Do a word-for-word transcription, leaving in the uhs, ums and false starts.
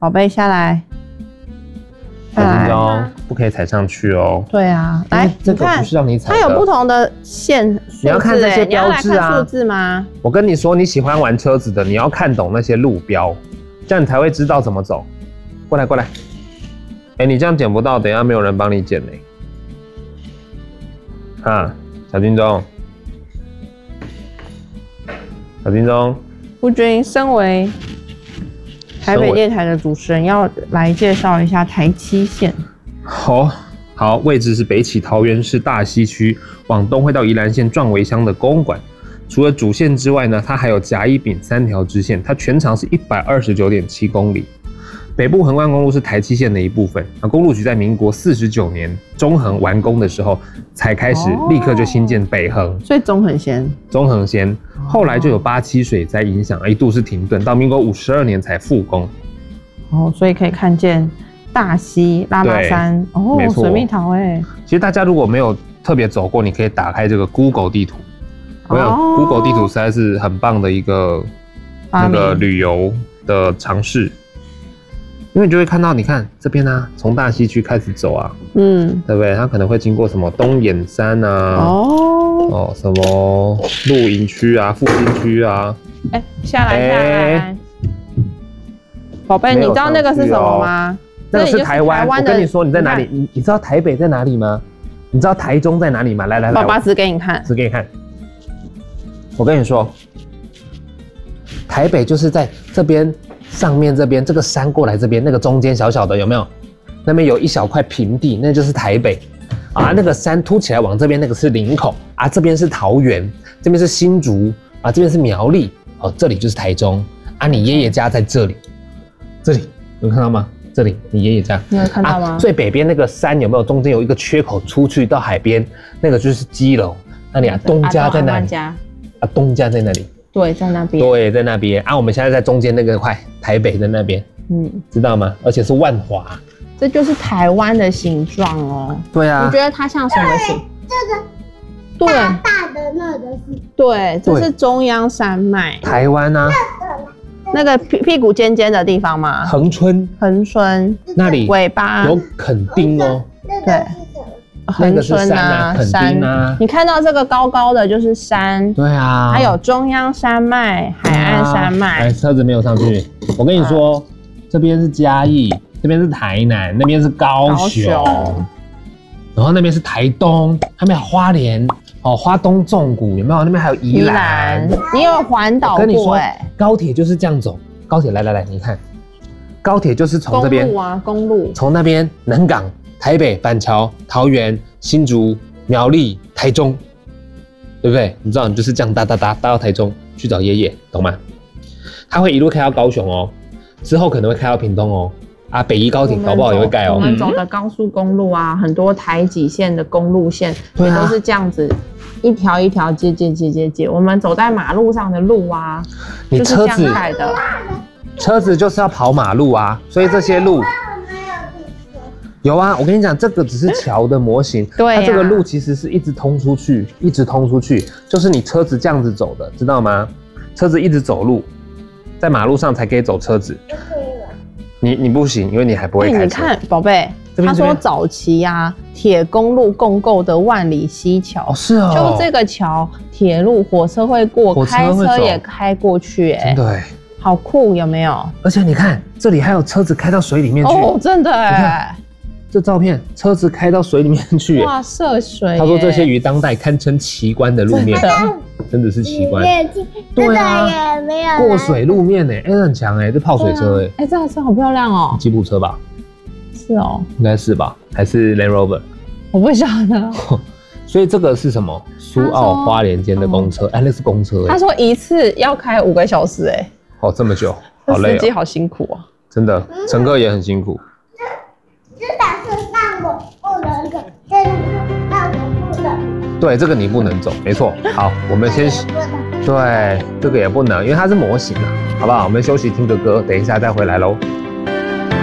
宝贝下来。 小金钟不可以踩上去哦。 对啊，来， 这个不是让你踩的， 它有不同的线数字， 你要看这些标志啊。 你要来看数字吗？ 我跟你说，你喜欢玩车子的，你要看懂那些路标，这样你才会知道怎么走。过来，过来。哎、欸，你这样捡不到，等一下没有人帮你捡呢。啊，小金钟，小金钟， 夫君，身为台北电台的主持人，要来介绍一下台七线。 好，好，位置是北起桃园市大溪区，往东会到宜兰县壮围乡的公馆。除了主线之外呢，它还有甲乙丙三条支线，它全长是一百二十九点七公里。北部横贯公路是台七线的一部分。那公路局在民国四十九年中横完工的时候，才开始立刻就新建北横， 所以中横线， 中横线后来就有八七水灾影响，一度是停顿，到民国五十二年才复工。 哦，所以可以看见大溪、拉拉山，哦，水蜜桃哎。 其实大家如果没有特别走过，你可以打开这个 Google 地图，没有、哦、Google 地图实在是很棒的一个那个旅游的尝试。因为你就会看到，你看这边啊，从大溪区开始走啊，嗯，对不对？它可能会经过什么东眼山啊，哦，哦，什么露营区啊、复兴区啊， 哎、欸，下来下来，宝贝、欸，你知道那个是什么吗？ 那个是台湾。我跟你说，你在哪里？你你知道台北在哪里吗？你知道台中在哪里吗？来来来， 爸爸指给你看， 指给你看。我跟你说，台北就是在这边。上面这边这个山过来这边那个中间小小的有没有？那边有一小块平地，那就是台北啊。那个山凸起来往这边那个是林口啊，这边是桃园，这边是新竹啊，这边是苗栗哦，这里就是台中啊。你爷爷家在这里，这里有看到吗？这里你爷爷家， 你有看到吗？ 啊、最北边那个山有没有中间有一个缺口出去到海边，那个就是基隆。那里啊，东家在哪里？啊，东家在哪里？ 对，在那边。 对，在那边啊，我们现在在中间那个块，台北的那边，嗯，知道吗？而且是万华， 这就是台湾的形状哦。 对啊， 你觉得它像什么形？ 这个大大的那个是？ 对，这是中央山脉。 台湾啊， 那个屁屁股尖尖的地方吗？ 恒春， 恒春那里尾巴有垦丁哦。 对。恒春啊，山啊，你看到这个高高的就是山， 对啊， 还有中央山脉、海岸山脉。 哎，车子没有上去。我跟你说，这边是嘉义，这边是台南，那边是高雄，然后那边是台东，那边有花莲哦，花东纵谷有没有？那边还有宜兰。 你有环岛过哎？ 高铁就是这样走，高铁来来来，你看，高铁就是从这边公路啊，公路， 从那边南港。台北、板桥、桃园、新竹、苗栗、台中，对不对？你知道，你就是这样搭搭搭搭到台中去找爷爷，懂吗？他会一路开到高雄哦，之后可能会开到屏东哦。啊，北宜高铁搞不好也会盖哦。 我们走的高速公路啊，很多台几线的公路线也都是这样子，一条一条接接接接接。我们走在马路上的路啊， 你车子盖的， 车子就是要跑马路啊，所以这些路。有啊，我跟你讲，这个只是桥的模型， 对、啊， 它这个路其实是一直通出去，一直通出去，就是你车子这样子走的，知道吗？车子一直走路，在马路上才可以走车子。你你不行，因为你还不会开车。 你看，宝贝，他说早期啊，铁公路共构的万里溪桥， 哦是哦， 就这个桥，铁路火车会过， 火车开车也开过去、欸，哎， 真的哎， 好酷，有没有？ 而且你看，这里还有车子开到水里面去， 哦，真的哎。 这照片，车子开到水里面去， 哇，涉水！ 他说这些于当代堪称奇观的路面，真的是奇观。对啊，过水路面呢，哎，很强哎，这泡水车哎， 哎，这台车好漂亮哦， 吉普车吧？ 是哦， 应该是吧？还是 Land Rover？ 我不晓得。 所以这个是什么？苏澳花莲间的公车，哎，那是公车哎。 他说一次要开五个小时哎， 哦，这么久，好累哦， 司机好辛苦啊， 真的，乘客也很辛苦。 这打是让我不能走，这个让我不能。 对，这个你不能走，没错。好，我们先对这个也不能，因为它是模型啊，好不好？我们休息听个歌，等一下再回来喽。